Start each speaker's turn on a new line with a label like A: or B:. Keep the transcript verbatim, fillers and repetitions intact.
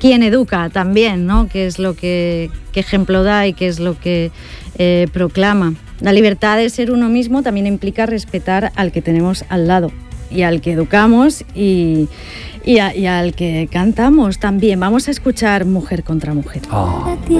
A: quien educa también, ¿no? Qué es lo que qué ejemplo da y qué es lo que eh, proclama. La libertad de ser uno mismo también implica respetar al que tenemos al lado y al que educamos y, y, a, y al que cantamos también. Vamos a escuchar Mujer contra Mujer.
B: Oh.